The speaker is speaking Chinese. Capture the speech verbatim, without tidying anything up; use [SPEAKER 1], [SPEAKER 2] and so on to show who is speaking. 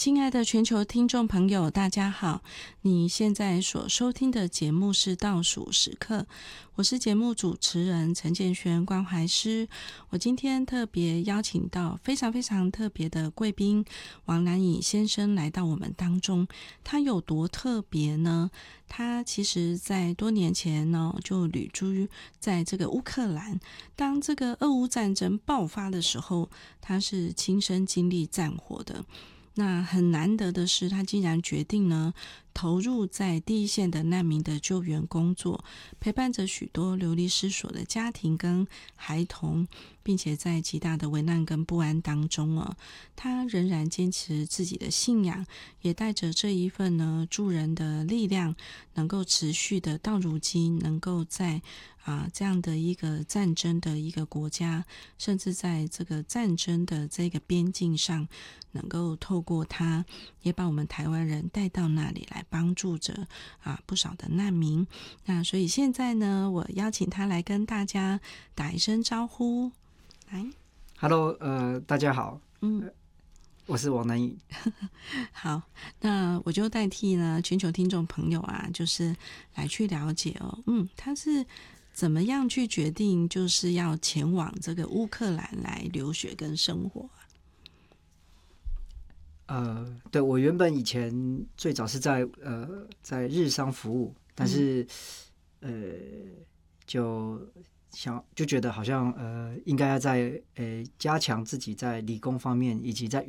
[SPEAKER 1] 亲爱的全球听众朋友，大家好！你现在所收听的节目是倒数时刻，我是节目主持人陈建璇关怀师。我今天特别邀请到非常非常特别的贵宾王南颖先生来到我们当中。他有多特别呢？他其实在多年前呢就旅居在这个乌克兰，当这个俄乌战争爆发的时候，他是亲身经历战火的。那很难得的是，他竟然决定呢投入在第一线的难民的救援工作，陪伴着许多流离失所的家庭跟孩童，并且在极大的危难跟不安当中哦，他仍然坚持自己的信仰，也带着这一份呢助人的力量，能够持续的到如今，能够在啊这样的一个战争的一个国家，甚至在这个战争的这个边境上，能够透过他，也把我们台湾人带到那里来，帮助着啊不少的难民。那所以现在呢，我邀请他来跟大家打一声招呼。来
[SPEAKER 2] ，Hello， 呃，大家好，
[SPEAKER 1] 嗯，
[SPEAKER 2] 我是王南颖。
[SPEAKER 1] 好，那我就代替呢全球听众朋友啊，就是来去了解哦，嗯，他是怎么样去决定就是要前往这个乌克兰来留学跟生活啊？
[SPEAKER 2] 呃，对，我原本以前最早是在呃在日商服务，但是、嗯、呃就想就觉得好像呃应该要在呃加强自己在理工方面以及在